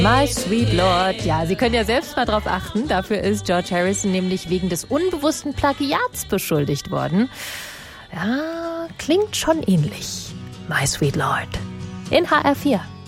My Sweet Lord. Ja, Sie können ja selbst mal drauf achten. Dafür ist George Harrison nämlich wegen des unbewussten Plagiats beschuldigt worden. Ja, klingt schon ähnlich. My Sweet Lord. In HR4.